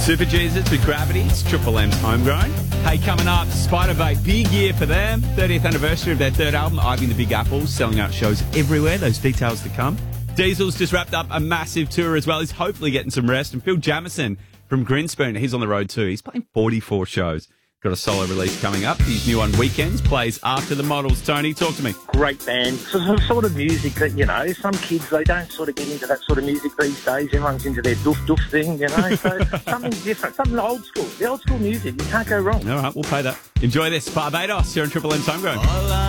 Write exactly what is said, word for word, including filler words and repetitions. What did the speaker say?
Super Jesus with Gravity. It's Triple M's Homegrown. Hey, coming up, Spiderbait, big year for them. thirtieth anniversary of their third album, Ivy and the Big Apple, selling out shows everywhere. Those details to come. Diesel's just wrapped up a massive tour as well. He's hopefully getting some rest. And Phil Jamieson from Grinspoon, he's on the road too. He's playing forty-four shows. Got a solo release coming up. He's new on Weekends, plays After the Models. Tony, talk to me. Great band. So, sort of music that, you know, some kids, they don't sort of get into that sort of music these days. Everyone's into their doof-doof thing, you know. So something different, something old school. The old school music, you can't go wrong. All right, we'll play that. Enjoy this. Barbados, you're on Triple M's Homegrown.